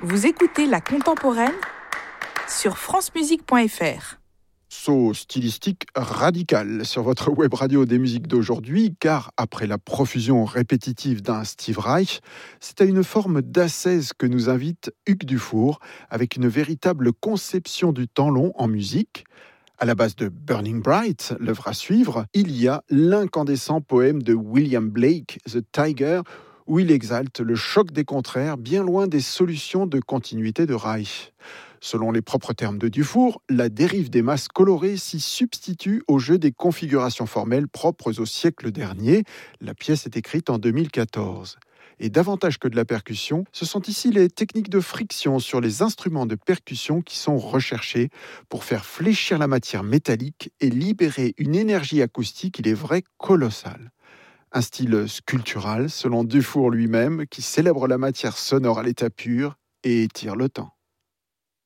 Vous écoutez La Contemporaine sur francemusique.fr. Saut stylistique radical sur votre web radio des musiques d'aujourd'hui, car après la profusion répétitive d'un Steve Reich, c'est à une forme d'ascèse que nous invite Hugues Dufour, avec une véritable conception du temps long en musique. À la base de Burning Bright, l'œuvre à suivre, il y a l'incandescent poème de William Blake, The Tiger, où il exalte le choc des contraires, bien loin des solutions de continuité de Reich. Selon les propres termes de Dufour, la dérive des masses colorées s'y substitue au jeu des configurations formelles propres au siècle dernier. La pièce est écrite en 2014. Et davantage que de la percussion, ce sont ici les techniques de friction sur les instruments de percussion qui sont recherchées pour faire fléchir la matière métallique et libérer une énergie acoustique, il est vrai, colossale. Un style sculptural, selon Dufour lui-même, qui célèbre la matière sonore à l'état pur et étire le temps.